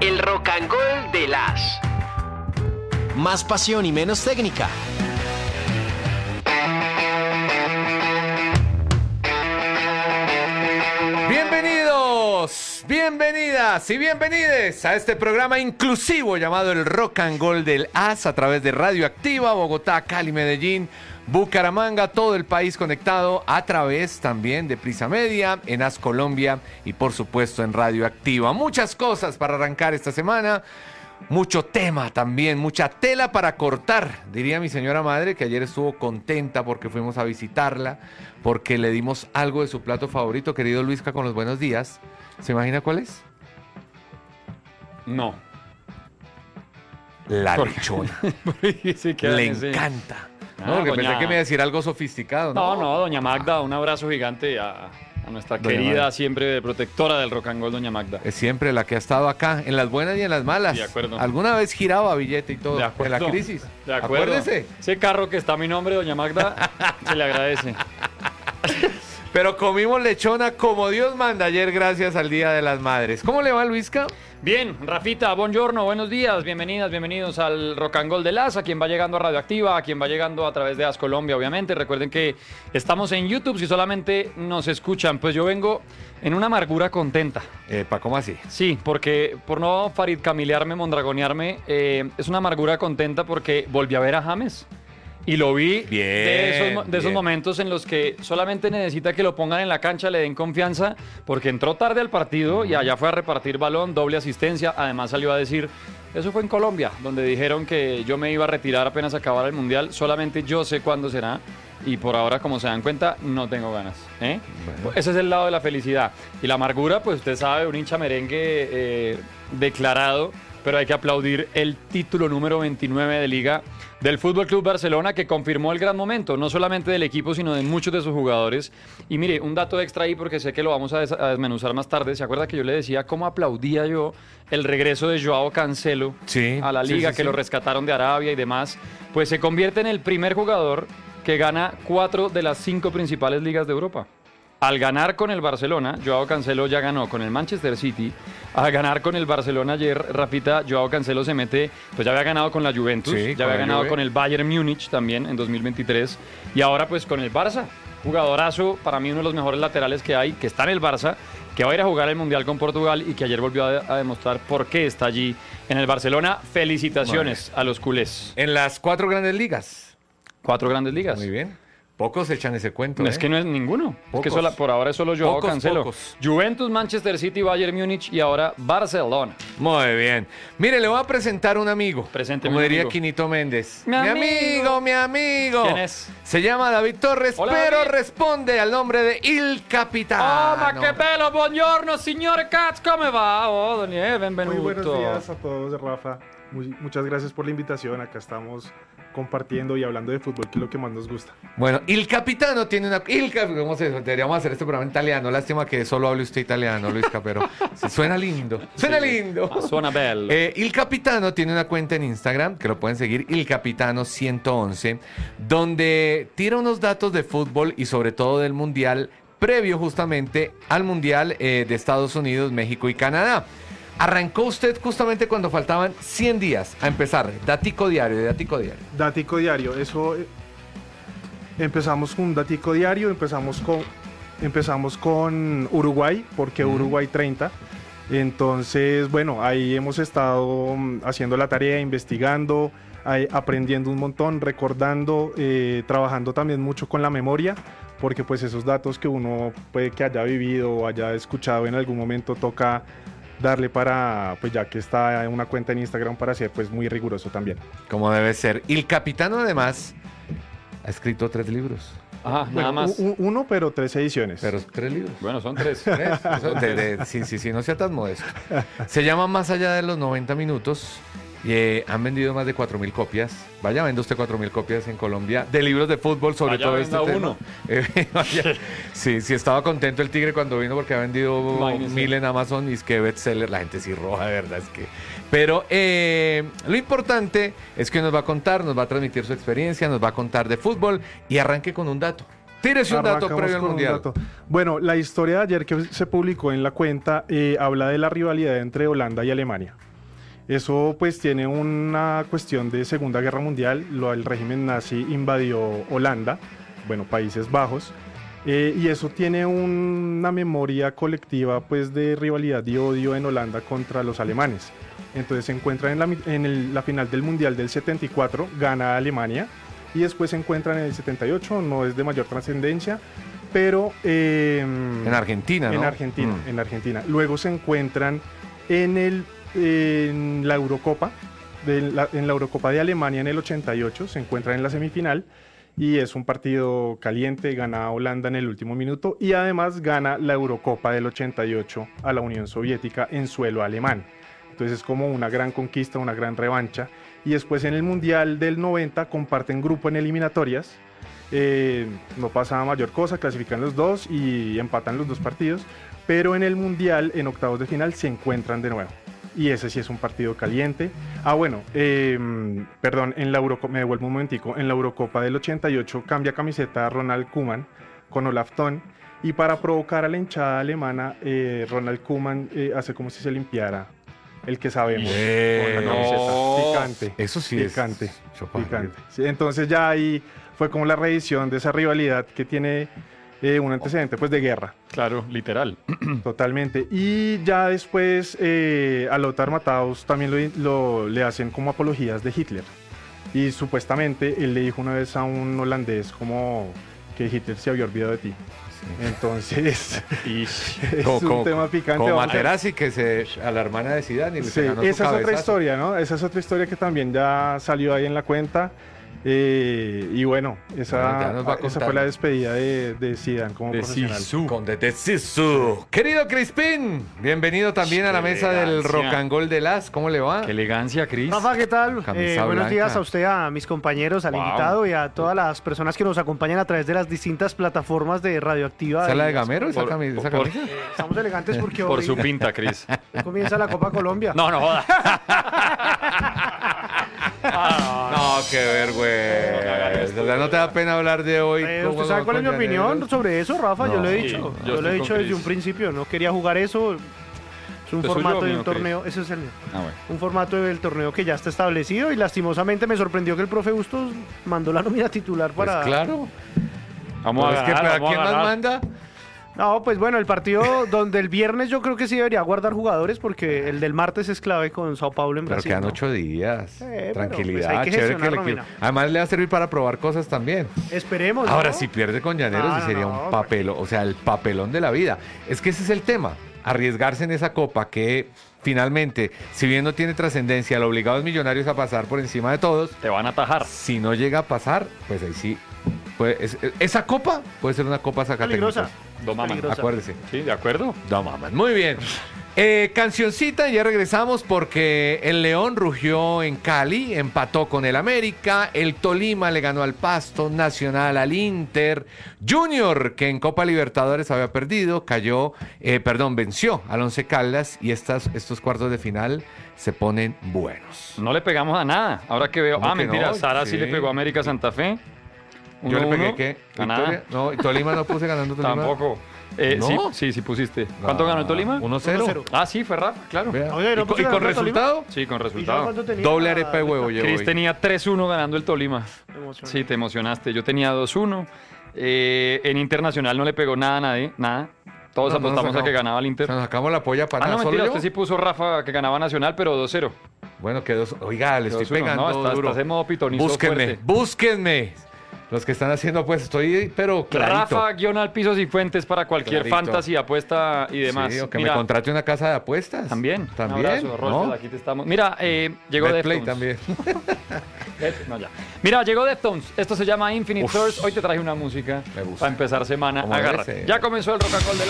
El Rock and Gold de las. Más pasión y menos técnica. Bienvenidos, bienvenidas y bienvenides a este programa inclusivo llamado El Rock and Gold del As a través de Radio Activa, Bogotá, Cali, Medellín, Bucaramanga, todo el país conectado a través también de Prisa Media, en As Colombia y por supuesto en Radio Activa. Muchas cosas para arrancar esta semana, mucho tema también, mucha tela para cortar, diría mi señora madre, que ayer estuvo contenta porque fuimos a visitarla, porque le dimos algo de su plato favorito. Querido Luisca, con los buenos días, ¿se imagina cuál es? No. La lechona. Sí, Le encanta. No, porque pensé que me iba a decir algo sofisticado. No, doña Magda, un abrazo gigante a nuestra Doña querida, Magda. Siempre protectora del rock and roll, doña Magda. Es siempre la que ha estado acá, en las buenas y en las malas. De acuerdo. Alguna vez giraba billete y todo, De acuerdo. en la crisis. De acuerdo. Acuérdese. Ese carro que está a mi nombre, doña Magda, se le agradece. Pero comimos lechona como Dios manda ayer gracias al Día de las Madres. ¿Cómo le va, Luisca? Bien, Rafita, buongiorno, buenos días, bienvenidas, bienvenidos al Rock and Roll de las, a quien va llegando a Radioactiva, a quien va llegando a través de As Colombia, obviamente. Recuerden que estamos en YouTube, si solamente nos escuchan, pues yo vengo en una amargura contenta. ¿Cómo así? Sí, porque por no Farid Camilearme, mondragonearme, es una amargura contenta porque volví a ver a James. Y lo vi Bien, de esos bien. momentos en los que solamente necesita que lo pongan en la cancha, le den confianza, porque entró tarde al partido y allá fue a repartir balón, doble asistencia. Además salió a decir, eso fue en Colombia, donde dijeron que yo me iba a retirar apenas acabara el Mundial, solamente yo sé cuándo será. Y por ahora, como se dan cuenta, no tengo ganas. Bueno. Ese es el lado de la felicidad. Y la amargura, pues usted sabe, un hincha merengue declarado, pero hay que aplaudir el título número 29 de Liga del Fútbol Club Barcelona, que confirmó el gran momento, no solamente del equipo, sino de muchos de sus jugadores. Y mire, un dato extra ahí, porque sé que lo vamos a desmenuzar más tarde. ¿Se acuerda que yo le decía cómo aplaudía yo el regreso de Joao Cancelo Sí, a la sí, Liga, sí, que sí. lo rescataron de Arabia y demás? Pues se convierte en el primer jugador que gana 4 de las 5 principales ligas de Europa. Al ganar con el Barcelona, Joao Cancelo ya ganó con el Manchester City. Al ganar con el Barcelona ayer, Rafita, Joao Cancelo se mete, pues ya había ganado con la Juventus, Sí, ya con había la ganado Juve. con el Bayern Múnich también en 2023 y ahora pues con el Barça. Jugadorazo, para mí uno de los mejores laterales que hay, que está en el Barça, que va a ir a jugar el Mundial con Portugal y que ayer volvió a demostrar por qué está allí en el Barcelona. Felicitaciones a los culés. En las 4 grandes ligas. 4 grandes ligas. Muy bien. Pocos echan ese cuento. No, es que no es ninguno. Pocos. Es que por ahora es solo Joao Pocos, Cancelo. pocos. Juventus, Manchester City, Bayern Múnich y ahora Barcelona. Muy bien. Mire, le voy a presentar un amigo. Presénteme Como un diría amigo. Quinito Méndez. Mi amigo. Mi amigo. ¿Quién es? Se llama David Torres, Hola, pero David. responde al nombre de Il Capitano. Oh, ma che bello, buongiorno, signore Katz, come va? Oh, Daniel, Muy benvenuto. buenos días a todos, Rafa. Muchas gracias por la invitación. Acá estamos compartiendo y hablando de fútbol, que es lo que más nos gusta. Bueno, Il Capitano tiene una... ¿Cómo se dice? Deberíamos hacer este programa en italiano. Lástima que solo hable usted italiano, Luisca, pero suena lindo. Suena lindo. Ah, suena bello. Il Capitano tiene una cuenta en Instagram, que lo pueden seguir, Il Capitano 111, donde tira unos datos de fútbol y sobre todo del Mundial, previo justamente al Mundial de Estados Unidos, México y Canadá. Arrancó usted justamente cuando faltaban 100 días a empezar. Datico diario, Datico diario. Datico diario, eso empezamos con un datico diario, empezamos con Uruguay, porque Uruguay 30. Entonces, bueno, ahí hemos estado haciendo la tarea, investigando, aprendiendo un montón, recordando, trabajando también mucho con la memoria, porque pues esos datos que uno puede que haya vivido o haya escuchado en algún momento toca darle para, pues ya que está en una cuenta en Instagram, para ser pues muy riguroso también. Como debe ser. Il Capitano además ha escrito 3 libros. Ajá, nada Bueno, más. uno, pero 3 ediciones. Pero 3 libros. Bueno, son 3. ¿Ves? Sí, no sea tan modesto. Se llama Más allá de los 90 minutos y han vendido más de 4.000 copias. Vaya, vende usted 4.000 copias en Colombia de libros de fútbol, sobre Vaya, todo este venda tema. uno. Vaya. Sí, estaba contento el Tigre cuando vino porque ha vendido Imagínese. 1.000 en Amazon y es que bestseller, la gente sí roja, de verdad es que... Pero lo importante es que nos va a contar, nos va a transmitir su experiencia, nos va a contar de fútbol y arranque con un dato. Tírese un dato Arrancamos previo al con un Mundial. dato. Bueno, la historia de ayer que se publicó en la cuenta habla de la rivalidad entre Holanda y Alemania. Eso pues tiene una cuestión de Segunda Guerra Mundial. El régimen nazi invadió Holanda, bueno, Países Bajos, y eso tiene una memoria colectiva pues de rivalidad y odio en Holanda contra los alemanes. Entonces se encuentran en la final del Mundial del 74, gana Alemania, y después se encuentran en el 78, no es de mayor trascendencia, pero... en Argentina, ¿no? En Argentina. Luego se encuentran en la Eurocopa, en la Eurocopa de Alemania en el 88, se encuentran en la semifinal, y es un partido caliente, gana Holanda en el último minuto, y además gana la Eurocopa del 88 a la Unión Soviética en suelo alemán. Entonces es como una gran conquista, una gran revancha. Y después en el Mundial del 90 comparten grupo en eliminatorias. No pasa mayor cosa, clasifican los dos y empatan los dos partidos. Pero en el Mundial, en octavos de final, se encuentran de nuevo. Y ese sí es un partido caliente. Perdón, en la Eurocopa, me devuelvo un momentico. En la Eurocopa del 88 cambia camiseta Ronald Koeman con Olaf Thon. Y para provocar a la hinchada alemana, Ronald Koeman hace como si se limpiara el que sabemos. Con la camiseta. Picante. Eso sí picante, es picante. Sí, entonces ya ahí fue como la reedición de esa rivalidad que tiene un antecedente pues de guerra. Claro, literal. Totalmente. Y ya después a Lothar Matthaus también le hacen como apologías de Hitler. Y supuestamente él le dijo una vez a un holandés como que Hitler se había olvidado de ti. Entonces, es un tema picante. Como Materazzi, a la hermana de Zidane y le ganó su esa es otra cabezazo. historia, ¿no? Esa es otra historia que también ya salió ahí en la cuenta. Y bueno, esa fue la despedida de Zidane como profesional. Con de Zizou. Querido Crispín, bienvenido también a la mesa del Rock and Roll de Las. ¿Cómo le va? Qué elegancia, Cris. Rafa, ¿qué tal? Camisa Buenos blanca. días a usted, a mis compañeros, al invitado y a todas las personas que nos acompañan a través de las distintas plataformas de Radioactiva. ¿Esa es la de Gamero? ¿Esa camisa? Estamos elegantes porque Por hoy su pinta, Cris. comienza la Copa Colombia. No joda. No, qué vergüenza. O sea, ¿no te da pena hablar de hoy? ¿Usted sabe cuál es mi opinión sobre eso, Rafa? No. Yo lo he Sí, dicho. yo Yo lo he estoy dicho con desde Cris. un principio. No quería jugar eso. Es un ¿Este formato suyo o de mío, un Cris? torneo. Ese es el mío. Bueno. Un formato del torneo que ya está establecido y lastimosamente me sorprendió que el profe Bustos mandó la nómina titular Pues para... claro. Vamos Pero a es que, ganar, ¿para vamos a quién más ganar. manda? No, pues bueno, el partido donde el viernes yo creo que sí debería guardar jugadores porque el del martes es clave con Sao Paulo en Pero Brasil. quedan ¿no? 8 días. Pero, Tranquilidad, pues, hay que chévere gestionar, que el equipo. Romina. Además le va a servir para probar cosas también. Esperemos. Ahora, ¿no? si pierde con Llaneros, No, sí no, sería no, un papelón, o sea, el papelón de la vida. Es que ese es el tema, arriesgarse en esa copa que finalmente, si bien no tiene trascendencia, lo obligado es Millonarios a pasar por encima de todos. Te van a atajar. Si no llega a pasar, pues ahí sí. Esa copa puede ser una copa Peligrosa. sacatécnicos. Domaman. Peligrosa. Acuérdese. Sí, ¿de acuerdo? No mames. Muy bien. Cancioncita, ya regresamos porque el León rugió en Cali, empató con el América, el Tolima le ganó al Pasto, Nacional al Inter, Junior, que en Copa Libertadores había perdido, venció al Once Caldas y estos cuartos de final se ponen buenos. No le pegamos a nada. Ahora que veo. ¿Cómo que Mentira. no? Sara sí Sí. le pegó a América Santa Fe. Yo le 1-1. pegué, ¿qué? A nada. ¿Victoria? No, y Tolima no puse ganando Tolima. Tampoco. ¿No? Sí pusiste. ¿Cuánto ganó el Tolima? 1-0. 1-0. Ah, sí, fue Rafa, claro. Vea. Oye, ¿no ¿Y, puse y con ganando Tolima? resultado? Sí, con ¿Y sabe resultado. cuánto tenía? Doble arepa de huevo llevo Cris hoy. tenía 3-1 ganando el Tolima. Me emocioné. Sí, te emocionaste. Yo tenía 2-1. En Internacional no le pegó nada a nadie, nada. Todos No, no nos apostamos a sacamos. que ganaba el Inter. O sea, nos sacamos la polla para Ah, no, nada. mentira, ¿Solo usted yo? sí puso Rafa que ganaba Nacional, pero 2-0. Bueno, quedó. Oiga, le estoy 2-1. pegando No, estás duro. en modo pitonizo Búsquenme, fuerte. búsquenme. Los que están haciendo, pues estoy, pero clarito. Rafa, Alpisos y Fuentes para cualquier Clarito. fantasy, apuesta y demás. Sí, o que Mira, me contrate una casa de apuestas. También. También. Un abrazo, Rolfo, ¿no? aquí te estamos. Mira, llegó Betplay Deftones. también. No, ya. Mira, llegó Deftones. Esto se llama Infinite Thirst. Hoy te traje una música Me gusta. para empezar semana. Como debe Agárrate. ser. Ya comenzó el Rock and Roll de la